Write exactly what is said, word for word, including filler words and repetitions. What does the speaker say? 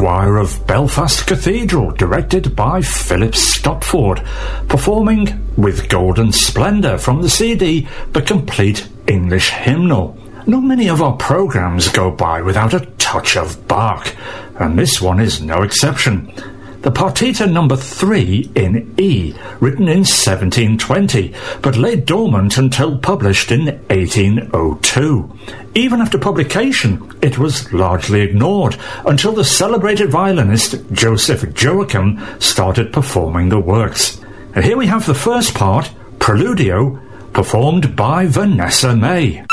choir of Belfast Cathedral, directed by Philip Stopford, performing with Golden Splendour from the C D The Complete English Hymnal. Not many of our programmes go by without a touch of Bach, and this one is no exception. The Partita number three in E, written in seventeen twenty, but lay dormant until published in eighteen oh two. Even after publication, it was largely ignored until the celebrated violinist Joseph Joachim started performing the works. And here we have the first part, Preludio, performed by Vanessa May.